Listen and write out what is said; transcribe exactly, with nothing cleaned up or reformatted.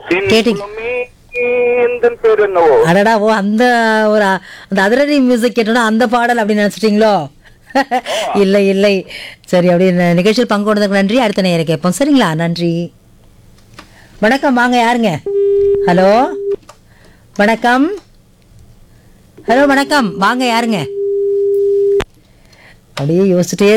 கேட்டீங்க? சின்குளமே எந்தன் பேர் என்னவோ. அடடா, ஓ அந்த ஒரு அ- அந்த அதிரடி மியூசிக் கேட்டோன்னா அந்த பாடல் அப்படின்னு நினச்சிட்டிங்களோ? இல்லை இல்லை. சரி, அப்படி இந்த நிகழ்ச்சியில் பங்கு கொண்டதுக்கு நன்றி. அடுத்த நேரம் கேட்போம். சரிங்களா? நன்றி. வணக்கம். வாங்க, யாருங்க? ஹலோ வணக்கம். ஹலோ வணக்கம். வாங்க, யாருங்க? அப்படியே யோசிச்சுட்டே